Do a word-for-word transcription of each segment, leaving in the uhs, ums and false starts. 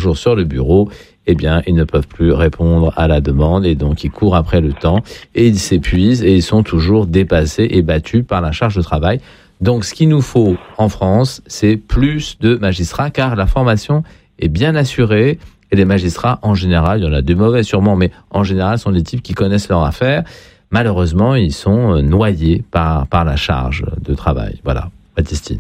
jours sur le bureau, eh bien, ils ne peuvent plus répondre à la demande et donc ils courent après le temps et ils s'épuisent et ils sont toujours dépassés et battus par la charge de travail. Donc, ce qu'il nous faut en France, c'est plus de magistrats car la formation est bien assurée et les magistrats, en général, il y en a de mauvais sûrement, mais en général, sont des types qui connaissent leur affaire. Malheureusement, ils sont noyés par, par la charge de travail. Voilà, Baptistine.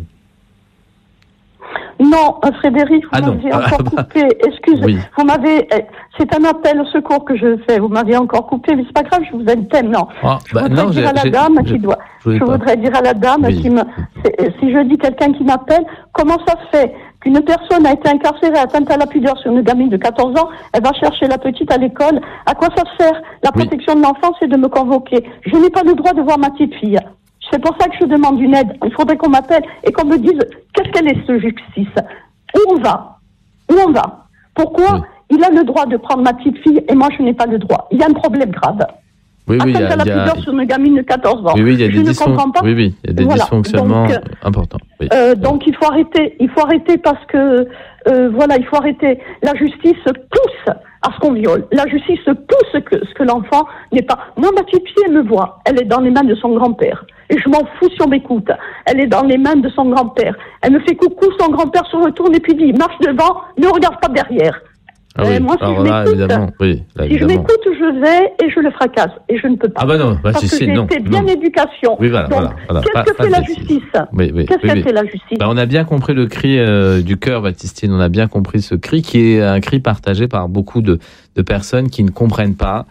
Non, Frédéric, vous ah m'avez non. encore coupé. Excusez, oui. vous m'avez. C'est un appel au secours que je fais. Vous m'avez encore coupé, mais c'est pas grave. Je vous ai le thème. Non. Ah, je bah, voudrais non, dire j'ai, à la j'ai, dame j'ai, qui doit. Je, je voudrais dire à la dame oui. qui me. Si je dis quelqu'un qui m'appelle, comment ça se fait qu'une personne a été incarcérée, atteinte à la pudeur sur une gamine de quatorze ans, elle va chercher la petite à l'école. À quoi ça sert? La protection oui. de l'enfant, c'est de me convoquer. Je n'ai pas le droit de voir ma petite fille. C'est pour ça que je demande une aide. Il faudrait qu'on m'appelle et qu'on me dise qu'est-ce qu'elle est, ce justice. Où on va? Où on va? Pourquoi oui. il a le droit de prendre ma petite fille et moi je n'ai pas le droit? Il y a un problème grave. Oui, oui, il y a, à la y a... pudeur sur une gamine de quatorze ans. Oui, oui, il y a je des, ne dysfon... comprends pas. oui, oui, il y a des voilà. dysfonctionnements donc, importants. Oui. Euh, donc il faut arrêter, il faut arrêter parce que euh, voilà, il faut arrêter. La justice pousse à ce qu'on viole. La justice pousse que ce que l'enfant n'est pas. Moi, ma petite fille, elle me voit. Elle est dans les mains de son grand-père. Et je m'en fous si on m'écoute. Elle est dans les mains de son grand-père. Elle me fait coucou, son grand-père se retourne et puis dit marche devant, ne regarde pas derrière. Ah oui. euh, moi, si Alors je là, m'écoute, évidemment, oui, là, si évidemment. je m'écoute, je vais et je le fracasse. Et je ne peux pas. Ah bah non, bah parce si, que si, j'ai non, été bien non. éducation. Oui, voilà, donc, voilà, voilà. qu'est-ce Pas, que pas fait la bêtise. justice oui, oui, Qu'est-ce oui, que oui. fait la justice bah, On a bien compris le cri euh, du cœur, Baptistine. On a bien compris ce cri qui est un cri partagé par beaucoup de, de personnes qui ne comprennent pas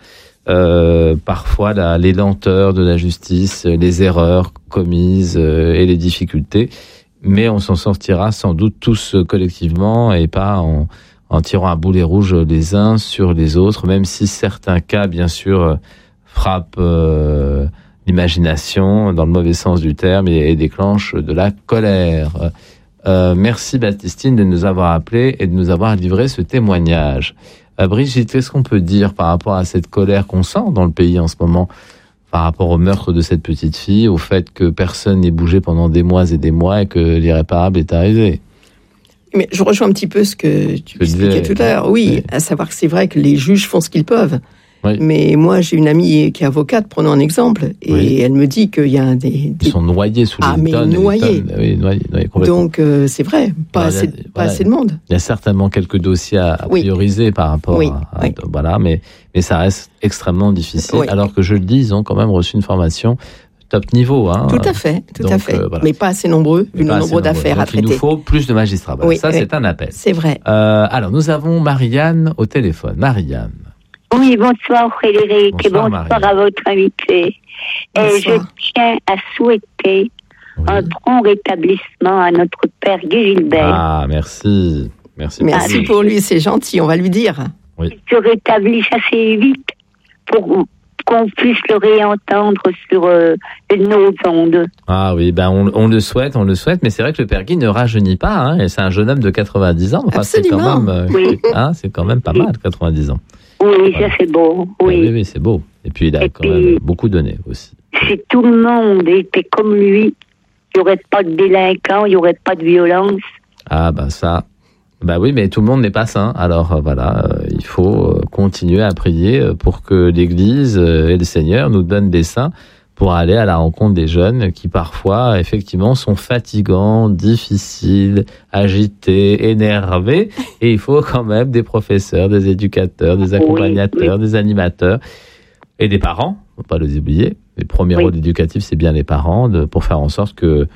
euh, parfois la, les lenteurs de la justice, les erreurs commises euh, et les difficultés. Mais on s'en sortira sans doute tous collectivement et pas en, en tirant un boulet rouge les uns sur les autres, même si certains cas, bien sûr, frappent euh, l'imagination dans le mauvais sens du terme et, et déclenchent de la colère. Euh, merci Baptistine de nous avoir appelés et de nous avoir livré ce témoignage. Euh, Brigitte, qu'est-ce qu'on peut dire par rapport à cette colère qu'on sent dans le pays en ce moment, par rapport au meurtre de cette petite fille, au fait que personne n'ait bougé pendant des mois et des mois et que l'irréparable est arrivé? Mais je rejoins un petit peu ce que tu expliquais tout à l'heure. Oui, oui, à savoir que c'est vrai que les juges font ce qu'ils peuvent. Oui. Mais moi, j'ai une amie qui est avocate, prenons un exemple, et oui. elle me dit qu'il y a des... des... Ils sont noyés sous ah, les mais tonnes. Noyés. Tonnes. Oui, noyés, noyés Donc, euh, c'est vrai, pas, Alors, assez, a, pas voilà, assez de monde. Il y a certainement quelques dossiers à, à oui. prioriser par rapport oui. à... Oui. Voilà, mais, mais ça reste extrêmement difficile, oui. alors que je le dis, ils ont quand même reçu une formation top niveau. Hein. Tout à fait, tout Donc, à fait. Euh, voilà. Mais pas assez nombreux, vu le nombre d'affaires à traiter. Il nous faut plus de magistrats. Voilà, oui, ça, oui. c'est un appel. C'est vrai. Euh, alors, nous avons Marianne au téléphone. Marianne. Oui, bonsoir Frédéric, bonsoir, et bonsoir à votre invité. Et je tiens à souhaiter oui. un prompt rétablissement à notre père Guy Gilbert. Ah, merci. Merci, merci pour lui, c'est gentil, on va lui dire. Oui. Qu'il se rétablisse assez vite pour qu'on puisse le réentendre sur euh, nos ondes. Ah oui, ben on, on le souhaite, on le souhaite, mais c'est vrai que le père Guy ne rajeunit pas, hein, et c'est un jeune homme de quatre-vingt-dix ans. Enfin, absolument. C'est quand même, euh, oui. hein, c'est quand même pas oui. mal, quatre-vingt-dix ans. Oui, voilà. Ça c'est beau. Oui, oui, oui, c'est beau. Et puis il a et quand puis, même beaucoup donné aussi. Si tout le monde était comme lui, il n'y aurait pas de délinquants, il n'y aurait pas de violence. Ah ben ça, bah oui, mais tout le monde n'est pas saint. Alors euh, voilà, euh, il faut euh, continuer à prier pour que l'Église euh, et le Seigneur nous donnent des saints pour aller à la rencontre des jeunes qui parfois, effectivement, sont fatigants, difficiles, agités, énervés. Et il faut quand même des professeurs, des éducateurs, des accompagnateurs, oui, oui. des animateurs et des parents. Faut pas les oublier. Les premiers oui. rôles éducatifs, c'est bien les parents, de, pour faire en sorte que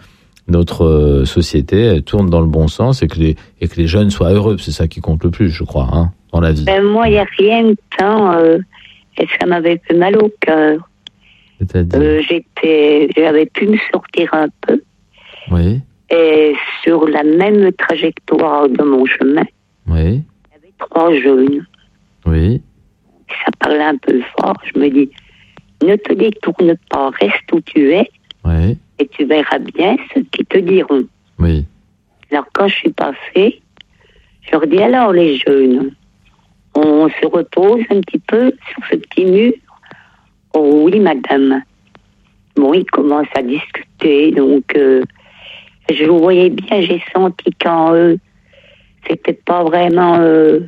notre société tourne dans le bon sens et que les, et que les jeunes soient heureux. C'est ça qui compte le plus, je crois, hein, dans la vie. Ben moi, il n'y a rien de temps, euh, et ça m'avait fait mal au cœur. Euh, j'étais, j'avais pu me sortir un peu. Oui. Et sur la même trajectoire de mon chemin, oui. il y avait trois jeunes. Oui. Ça parlait un peu fort. Je me dis, ne te détourne pas, reste où tu es. Oui. Et tu verras bien ce qu'ils te diront. Oui. Alors, quand je suis passée, je leur dis, alors les jeunes, on se repose un petit peu sur ce petit mur. Oh oui, madame. Bon, ils commencent à discuter, donc euh, je vous voyais bien, j'ai senti qu'en eux, c'était pas vraiment... Euh,